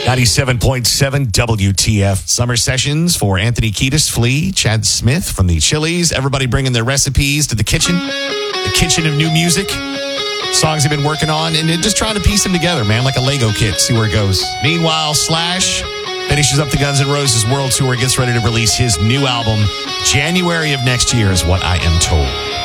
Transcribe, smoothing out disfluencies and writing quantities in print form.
97.7 WTF Summer Sessions for Anthony Kiedis, Flea, Chad Smith from the Chili's. Everybody bringing their recipes to the kitchen of new music. Songs they've been working on and just trying to piece them together, man, like a Lego kit, see where it goes. Meanwhile, Slash finishes up the Guns N' Roses World Tour, gets ready to release his new album January of next year is what I am told.